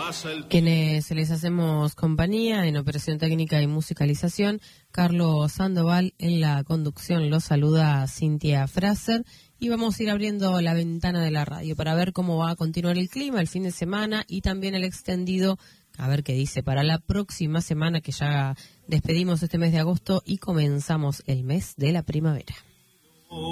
Quienes les hacemos compañía en operación técnica y musicalización, Carlos Sandoval. En la conducción los saluda Cintia Fraser. Y vamos a ir abriendo la ventana de la radio para ver cómo va a continuar el clima el fin de semana y también el extendido, a ver qué dice para la próxima semana, que ya despedimos este mes de agosto y comenzamos el mes de la primavera.